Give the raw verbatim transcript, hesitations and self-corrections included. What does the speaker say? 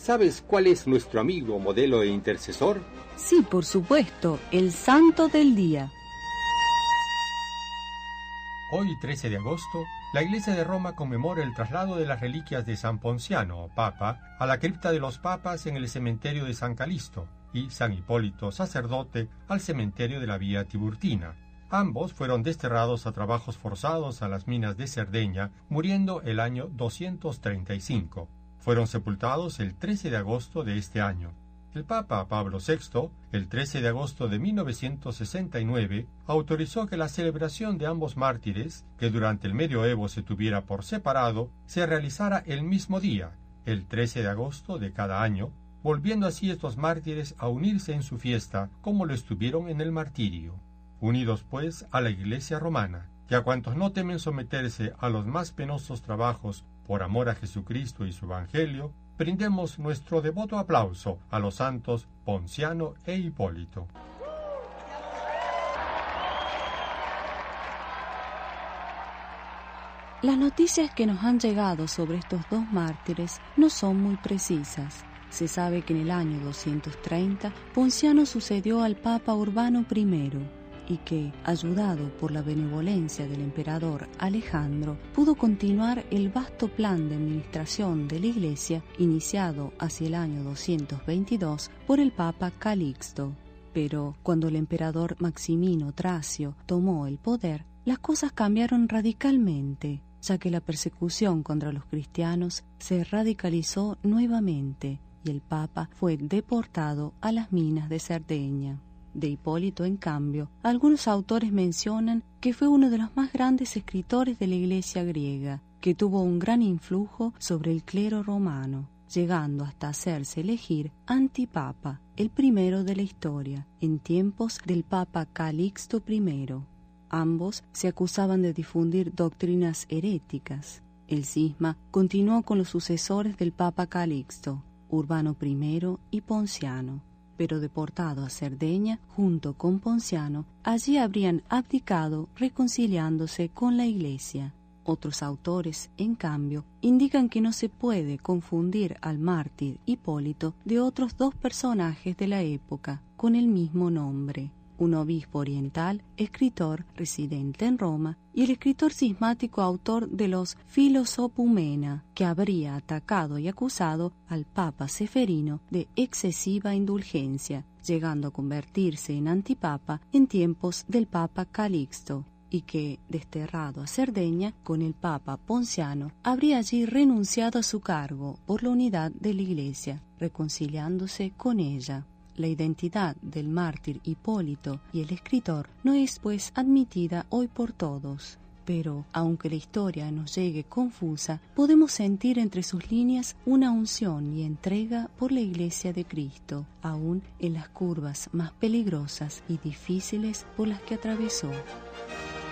¿Sabes cuál es nuestro amigo, modelo e intercesor? Sí, por supuesto, el santo del día. Hoy, trece de agosto, la Iglesia de Roma conmemora el traslado de las reliquias de San Ponciano, Papa, a la cripta de los papas en el cementerio de San Calixto, y San Hipólito, sacerdote, al cementerio de la Vía Tiburtina. Ambos fueron desterrados a trabajos forzados a las minas de Cerdeña, muriendo el año doscientos treinta y cinco. Fueron sepultados el trece de agosto de este año. El Papa Pablo sexto, el trece de agosto de mil novecientos sesenta y nueve, autorizó que la celebración de ambos mártires, que durante el medioevo se tuviera por separado, se realizara el mismo día, el trece de agosto de cada año, volviendo así estos mártires a unirse en su fiesta como lo estuvieron en el martirio. Unidos pues a la Iglesia romana, que a cuantos no temen someterse a los más penosos trabajos por amor a Jesucristo y su Evangelio, brindemos nuestro devoto aplauso a los santos Ponciano e Hipólito. Las noticias que nos han llegado sobre estos dos mártires no son muy precisas. Se sabe que en el año doscientos treinta Ponciano sucedió al Papa Urbano primero y que, ayudado por la benevolencia del emperador Alejandro, pudo continuar el vasto plan de administración de la Iglesia iniciado hacia el año doscientos veintidós por el Papa Calixto. Pero cuando el emperador Maximino Tracio tomó el poder, las cosas cambiaron radicalmente, ya que la persecución contra los cristianos se radicalizó nuevamente y el Papa fue deportado a las minas de Cerdeña. De Hipólito, en cambio, algunos autores mencionan que fue uno de los más grandes escritores de la Iglesia griega, que tuvo un gran influjo sobre el clero romano, llegando hasta hacerse elegir antipapa, el primero de la historia, en tiempos del Papa Calixto primero. Ambos se acusaban de difundir doctrinas heréticas. El cisma continuó con los sucesores del Papa Calixto, Urbano primero y Ponciano, pero deportado a Cerdeña junto con Ponciano, allí habrían abdicado reconciliándose con la Iglesia. Otros autores, en cambio, indican que no se puede confundir al mártir Hipólito de otros dos personajes de la época con el mismo nombre, un obispo oriental, escritor residente en Roma, y el escritor cismático autor de los Filosopumena, que habría atacado y acusado al Papa Seferino de excesiva indulgencia, llegando a convertirse en antipapa en tiempos del Papa Calixto, y que, desterrado a Cerdeña con el Papa Ponciano, habría allí renunciado a su cargo por la unidad de la Iglesia, reconciliándose con ella. La identidad del mártir Hipólito y el escritor no es, pues, admitida hoy por todos. Pero, aunque la historia nos llegue confusa, podemos sentir entre sus líneas una unción y entrega por la Iglesia de Cristo, aún en las curvas más peligrosas y difíciles por las que atravesó.